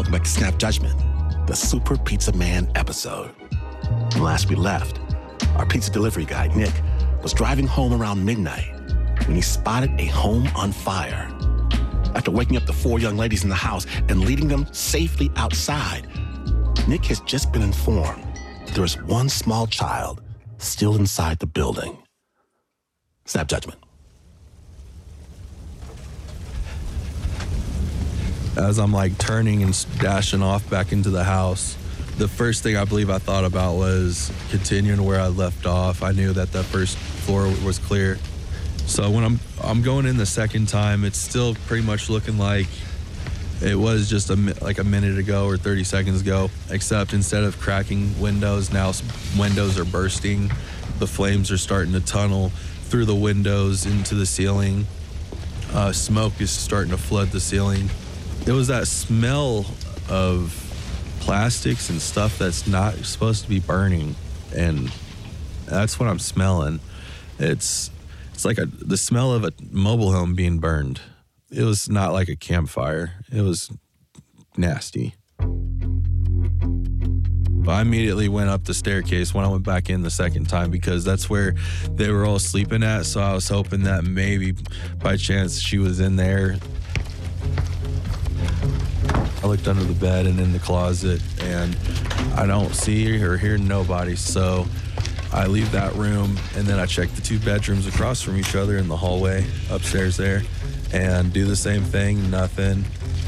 Welcome back to Snap Judgment, the Super Pizza Man episode. Last we left, our pizza delivery guy, Nick, was driving home around midnight when he spotted a home on fire. After waking up the 4 young ladies in the house and leading them safely outside, Nick has just been informed there is one small child still inside the building. Snap Judgment. As I'm like turning and dashing off back into the house, the first thing I believe I thought about was continuing where I left off. I knew that first floor was clear. So when I'm going in the second time, it's still pretty much looking like it was just like a minute ago or 30 seconds ago, except instead of cracking windows, now windows are bursting. The flames are starting to tunnel through the windows into the ceiling. Smoke is starting to flood the ceiling. It was that smell of plastics and stuff that's not supposed to be burning, and that's what I'm smelling. It's like the smell of a mobile home being burned. It was not like a campfire. It was nasty. I immediately went up the staircase when I went back in the second time because that's where they were all sleeping at, so I was hoping that maybe by chance she was in there. I looked under the bed and in the closet, and I don't see or hear nobody, so I leave that room, and then I check the 2 bedrooms across from each other in the hallway upstairs there, and do the same thing, nothing.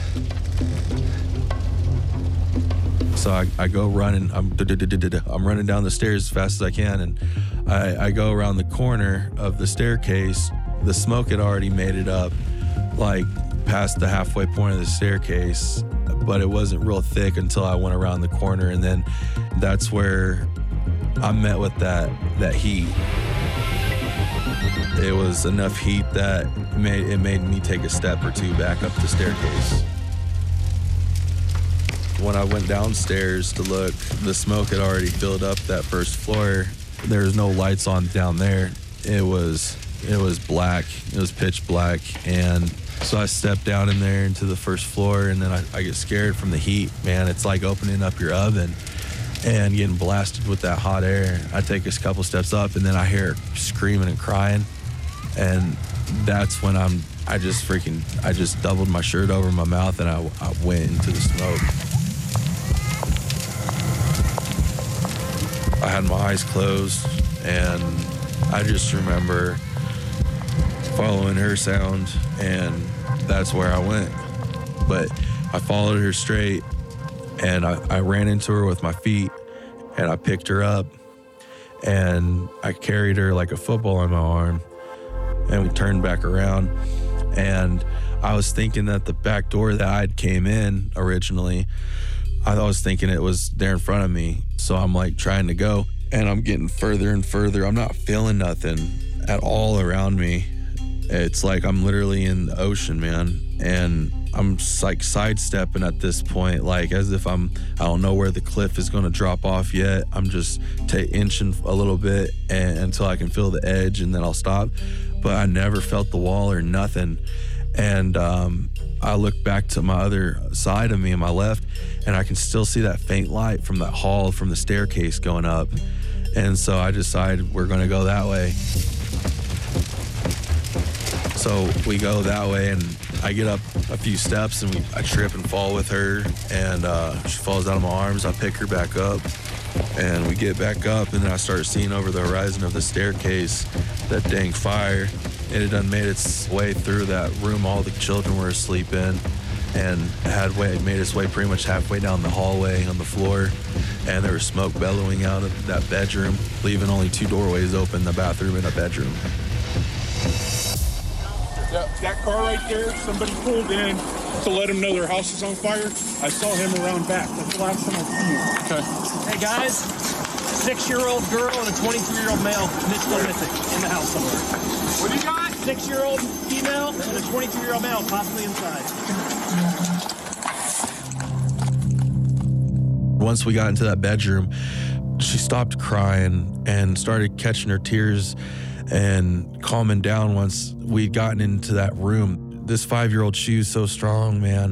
So I go running, I'm running down the stairs as fast as I can, and I go around the corner of the staircase. The smoke had already made it up, like past the halfway point of the staircase, but it wasn't real thick until I went around the corner, and then that's where I met with that heat. It was enough heat that it made me take a step or 2 back up the staircase. When I went downstairs to look, the smoke had already filled up that first floor. There was no lights on down there. It was black. It was pitch black, and so I stepped down in there into the first floor, and then I get scared from the heat. Man, it's like opening up your oven and getting blasted with that hot air. I take a couple steps up, and then I hear screaming and crying, and that's when I just doubled my shirt over my mouth, and I went into the smoke. I had my eyes closed, and I just remember following her sound, and that's where I went. But I followed her straight, and I ran into her with my feet, and I picked her up, and I carried her like a football on my arm, and we turned back around. And I was thinking that the back door that I'd came in originally, I was thinking it was there in front of me. So I'm like trying to go, and I'm getting further and further. I'm not feeling nothing at all around me. It's like I'm literally in the ocean, man. And I'm like sidestepping at this point, like as if I don't know where the cliff is going to drop off yet. I'm just inching a little bit until I can feel the edge, and then I'll stop. But I never felt the wall or nothing. And I look back to my other side of me on my left, and I can still see that faint light from that hall, from the staircase going up. And so I decided we're going to go that way. So we go that way, and I get up a few steps, and I trip and fall with her, and she falls out of my arms. I pick her back up, and we get back up, and then I start seeing over the horizon of the staircase that dang fire. It had done made its way through that room all the children were asleep in, and made its way pretty much halfway down the hallway on the floor, and there was smoke bellowing out of that bedroom, leaving only 2 doorways open, the bathroom and a bedroom. Yeah, that car right there, somebody pulled in to let them know their house is on fire. I saw him around back. That's the last time I seen him. Okay. Hey guys, 6-year-old girl and a 23-year-old male still missing in the house somewhere. What do you got? 6-year-old female and a 23-year-old male possibly inside. Once we got into that bedroom, she stopped crying and started catching her tears and calming down once we'd gotten into that room. This 5-year-old, she was so strong, man.